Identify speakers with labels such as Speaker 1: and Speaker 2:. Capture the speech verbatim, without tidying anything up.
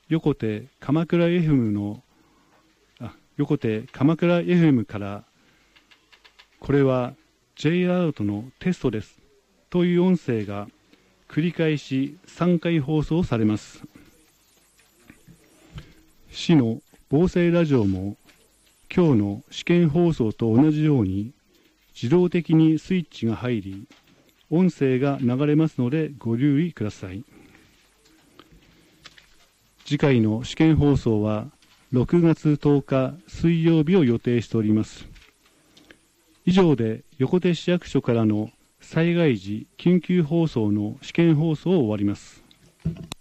Speaker 1: 横手鎌倉 エフエム のあ横手鎌倉 エフエム からこれは J アラートのテストですという音声が繰り返しさんかい放送されます。市の防災ラジオも今日の試験放送と同じように自動的にスイッチが入り音声が流れますのでご留意ください。次回の試験放送はろくがつとおか水曜日を予定しております。以上で横手市役所からの災害時緊急放送の試験放送を終わります。